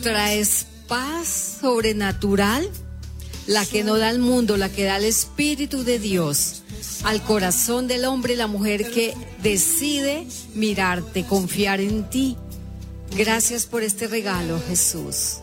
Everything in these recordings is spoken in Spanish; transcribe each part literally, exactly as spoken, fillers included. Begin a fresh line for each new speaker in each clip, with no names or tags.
traes paz sobrenatural, la que no da al mundo, la que da el Espíritu de Dios al corazón del hombre y la mujer que decide mirarte, confiar en ti. Gracias por este regalo, Jesús.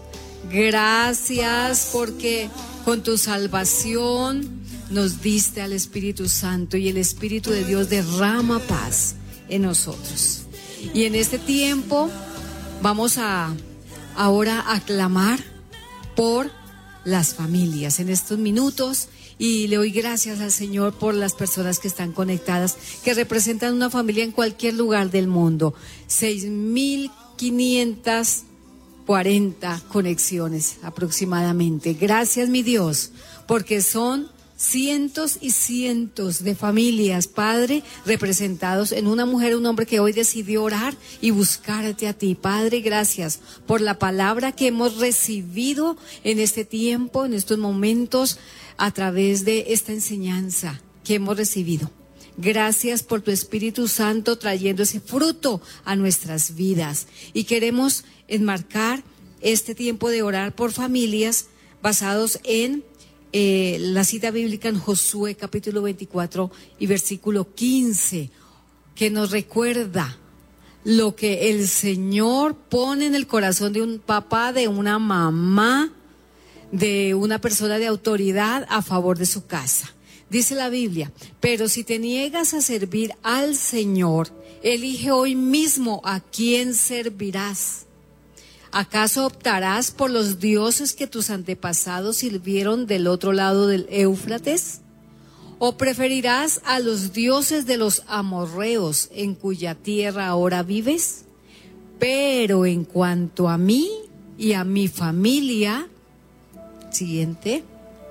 Gracias porque con tu salvación nos diste al Espíritu Santo y el Espíritu de Dios derrama paz en nosotros. Y en este tiempo vamos a ahora a clamar por las familias en estos minutos, y le doy gracias al Señor por las personas que están conectadas, que representan una familia en cualquier lugar del mundo. seis mil quinientas cuarenta conexiones aproximadamente. Gracias, mi Dios, porque son cientos y cientos de familias, Padre, representados en una mujer, un hombre que hoy decidió orar y buscarte a ti. Padre, gracias por la palabra que hemos recibido en este tiempo, en estos momentos, a través de esta enseñanza que hemos recibido. Gracias por tu Espíritu Santo trayendo ese fruto a nuestras vidas. Y queremos enmarcar este tiempo de orar por familias basados en Eh, la cita bíblica en Josué capítulo veinticuatro y versículo quince, que nos recuerda lo que el Señor pone en el corazón de un papá, de una mamá, de una persona de autoridad a favor de su casa. Dice la Biblia: pero si te niegas a servir al Señor, elige hoy mismo a quién servirás. ¿Acaso optarás por los dioses que tus antepasados sirvieron del otro lado del Éufrates? ¿O preferirás a los dioses de los amorreos en cuya tierra ahora vives? Pero en cuanto a mí y a mi familia, siguiente,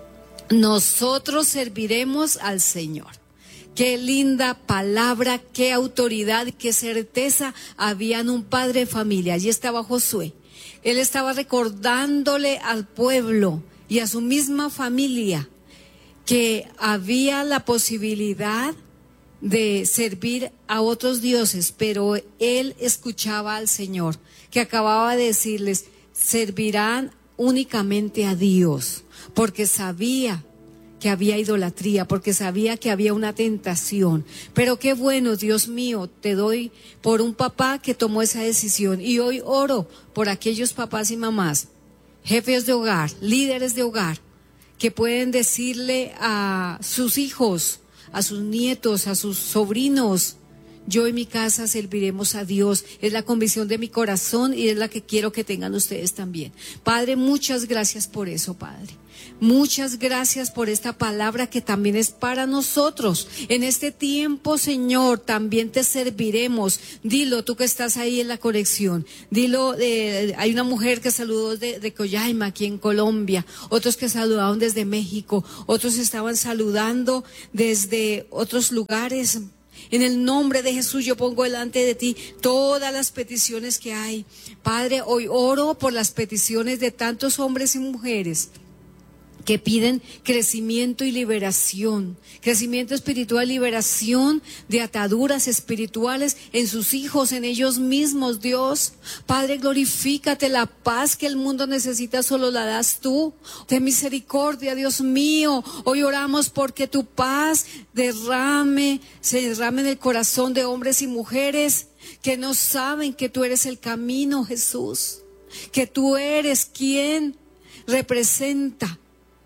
nosotros serviremos al Señor. Qué linda palabra, qué autoridad, qué certeza había en un padre de familia. Allí estaba Josué. Él estaba recordándole al pueblo y a su misma familia que había la posibilidad de servir a otros dioses, pero él escuchaba al Señor, que acababa de decirles: servirán únicamente a Dios, porque sabía que había idolatría, porque sabía que había una tentación. Pero qué bueno, Dios mío, te doy por un papá que tomó esa decisión. Y hoy oro por aquellos papás y mamás, jefes de hogar, líderes de hogar, que pueden decirle a sus hijos, a sus nietos, a sus sobrinos: yo en mi casa serviremos a Dios. Es la convicción de mi corazón y es la que quiero que tengan ustedes también. Padre, muchas gracias por eso, Padre. Muchas gracias por esta palabra que también es para nosotros. En este tiempo, Señor, también te serviremos. Dilo, tú que estás ahí en la conexión. Dilo, eh, hay una mujer que saludó de, de Coyaima, aquí en Colombia. Otros que saludaron desde México. Otros estaban saludando desde otros lugares. En el nombre de Jesús yo pongo delante de ti todas las peticiones que hay. Padre, hoy oro por las peticiones de tantos hombres y mujeres que piden crecimiento y liberación, crecimiento espiritual, liberación de ataduras espirituales en sus hijos, en ellos mismos, Dios. Padre, glorifícate, la paz que el mundo necesita solo la das tú. Ten misericordia, Dios mío. Hoy oramos porque tu paz derrame, se derrame en el corazón de hombres y mujeres que no saben que tú eres el camino, Jesús, que tú eres quien representa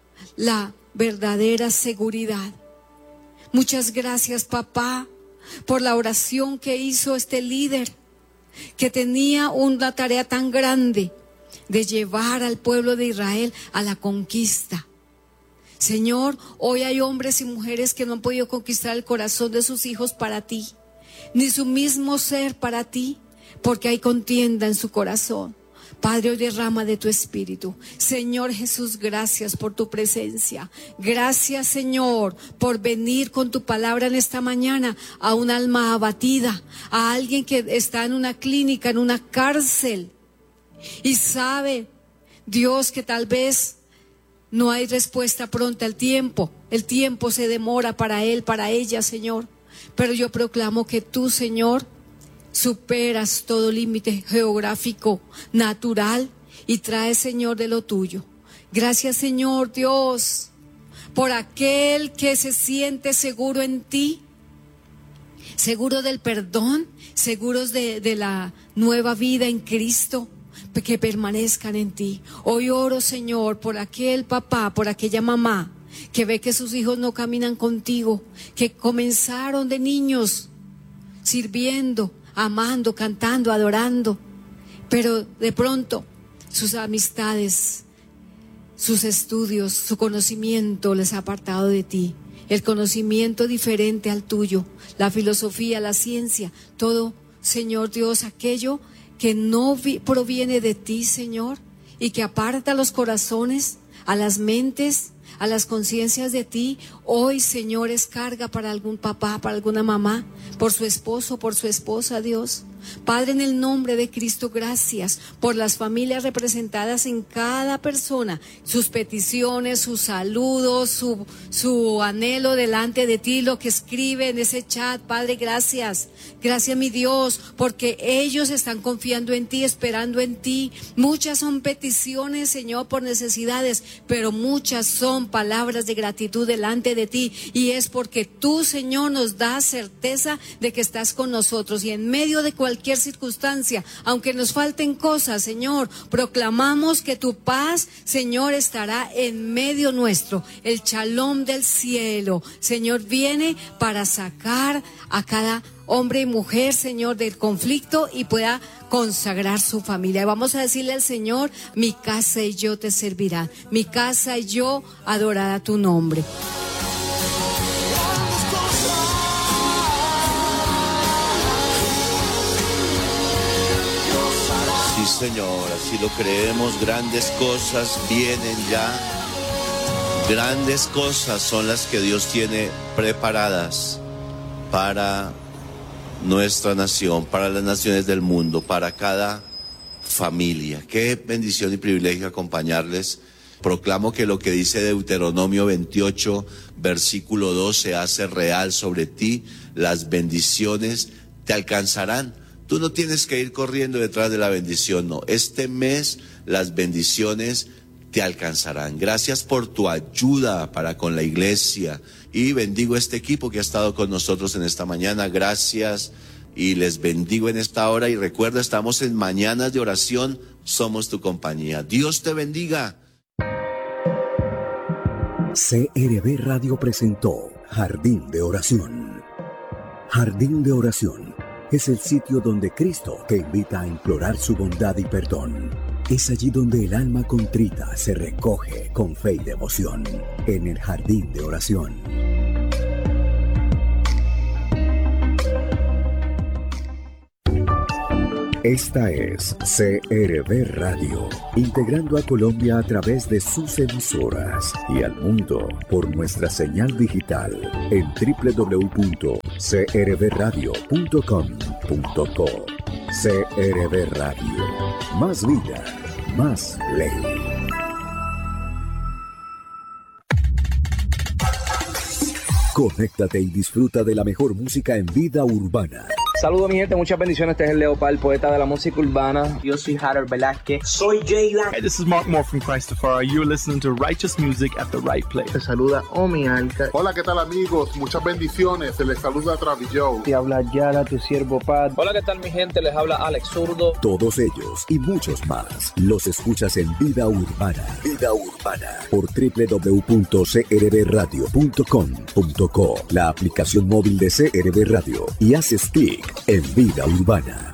la verdadera seguridad. Muchas gracias, papá, por la oración que hizo este líder, que tenía una tarea tan grande de llevar al pueblo de Israel a la conquista. Señor, hoy hay hombres y mujeres que no han podido conquistar el corazón de sus hijos para ti, ni su mismo ser para ti, porque hay contienda en su corazón. Padre, hoy derrama de tu Espíritu. Señor Jesús, gracias por tu presencia. Gracias, Señor, por venir con tu palabra en esta mañana a un alma abatida, a alguien que está en una clínica, en una cárcel, y sabe, Dios, que tal vez no hay respuesta pronta. El tiempo, el tiempo se demora para él, para ella, Señor. Pero yo proclamo que tú, Señor, superas todo límite geográfico, natural, y trae, Señor, de lo tuyo. Gracias, Señor Dios, por aquel que se siente seguro en ti, seguro del perdón, seguros de, de la nueva vida en Cristo, que permanezcan en ti. Hoy oro, Señor, por aquel papá, por aquella mamá que ve que sus hijos no caminan contigo, que comenzaron de niños sirviendo, amando, cantando, adorando, pero de pronto sus amistades, sus estudios, su conocimiento les ha apartado de ti. El conocimiento diferente al tuyo, la filosofía, la ciencia, todo, Señor Dios, aquello que no vi, proviene de ti, Señor, y que aparta los corazones, a las mentes, a las conciencias de ti. Hoy, Señor, es carga para algún papá, para alguna mamá, por su esposo, por su esposa, Dios. Padre, en el nombre de Cristo, gracias por las familias representadas en cada persona, sus peticiones, sus saludos, su, su anhelo delante de ti, lo que escribe en ese chat. Padre, gracias, gracias mi Dios, porque ellos están confiando en ti, esperando en ti. Muchas son peticiones, Señor, por necesidades, pero muchas son palabras de gratitud delante de ti, y es porque tú, Señor, nos das certeza de que estás con nosotros, y en medio de cualquier cualquier circunstancia, aunque nos falten cosas, Señor, proclamamos que tu paz, Señor, estará en medio nuestro. El shalom del cielo, Señor, viene para sacar a cada hombre y mujer, Señor, del conflicto y pueda consagrar su familia. Vamos a decirle al Señor: mi casa y yo te servirán, mi casa y yo adorará tu nombre.
Sí, Señor, así lo creemos. Grandes cosas vienen ya. Grandes cosas son las que Dios tiene preparadas para nuestra nación, para las naciones del mundo, para cada familia. Qué bendición y privilegio acompañarles. Proclamo que lo que dice Deuteronomio veintiocho, versículo dos, se hace real sobre ti. Las bendiciones te alcanzarán. Tú no tienes que ir corriendo detrás de la bendición, no. Este mes las bendiciones te alcanzarán. Gracias por tu ayuda para con la iglesia, y bendigo este equipo que ha estado con nosotros en esta mañana. Gracias y les bendigo en esta hora, y recuerda, estamos en Mañanas de Oración, somos tu compañía. Dios te bendiga.
C R B Radio presentó Jardín de Oración. Jardín de Oración es el sitio donde Cristo te invita a implorar su bondad y perdón. Es allí donde el alma contrita se recoge con fe y devoción, en el Jardín de Oración. Esta es C R B Radio, integrando a Colombia a través de sus emisoras y al mundo por nuestra señal digital en doble u doble u doble u punto c r b radio punto com punto co. C R B Radio, más vida, más ley. Conéctate y disfruta de la mejor música en vida urbana.
Saludos mi gente, muchas bendiciones. Este es el Leopard, poeta de la música urbana.
Yo soy Harold Velázquez. Soy Jaylan.
Hey, this is Mark Moore from Christopher. You're listening to Righteous Music at the Right Place.
Te saluda Omi Alca.
Hola, ¿qué tal amigos? Muchas bendiciones. Se les saluda Travis Joe.
Te habla Yala, tu siervo Pat.
Hola, ¿qué tal mi gente? Les habla Alex Zurdo.
Todos ellos y muchos más los escuchas en Vida Urbana. Vida Urbana por doble u doble u doble u punto c r b radio punto com punto co, la aplicación móvil de C R B Radio, y haces clic en Vida Urbana.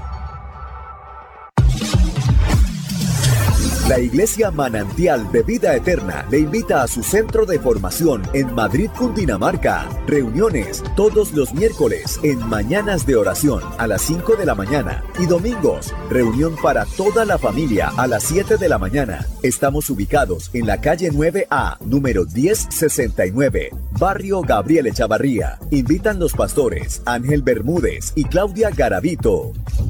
La Iglesia Manantial de Vida Eterna le invita a su centro de formación en Madrid, Cundinamarca. Reuniones todos los miércoles en Mañanas de Oración a las cinco de la mañana y domingos, reunión para toda la familia a las siete de la mañana. Estamos ubicados en la calle nueve A, número diez sesenta y nueve, Barrio Gabriel Echavarría. Invitan los pastores Ángel Bermúdez y Claudia Garavito.